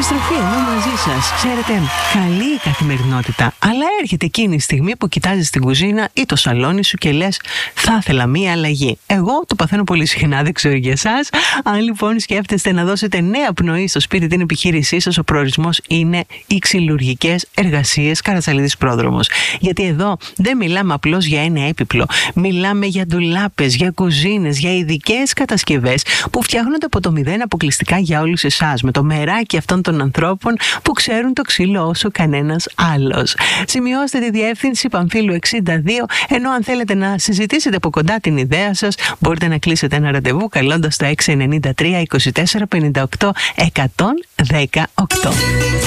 Επιστροφή εδώ μαζί σας. Ξέρετε, καλή η καθημερινότητα, αλλά έρχεται εκείνη η στιγμή που κοιτάζεις την κουζίνα ή το σαλόνι σου και λες θα ήθελα μία αλλαγή. Εγώ το παθαίνω πολύ συχνά, δεν ξέρω για εσάς. Αν λοιπόν σκέφτεστε να δώσετε νέα πνοή στο σπίτι, την επιχείρησή σας, ο προορισμός είναι οι ξυλουργικές εργασίες Καρατσαλίδης Πρόδρομος. Γιατί εδώ δεν μιλάμε απλώς για ένα έπιπλο. Μιλάμε για ντουλάπες, για κουζίνες, για ειδικές κατασκευές που φτιάχνονται από το μηδέν αποκλειστικά για όλους εσάς, με το μεράκι αυτών των ανθρώπων που ξέρουν το ξύλο όσο κανένας άλλος. Σημειώστε τη διεύθυνση Παμφύλου 62, ενώ αν θέλετε να συζητήσετε από κοντά την ιδέα σας, μπορείτε να κλείσετε ένα ραντεβού καλώντας το 693 24 58 118.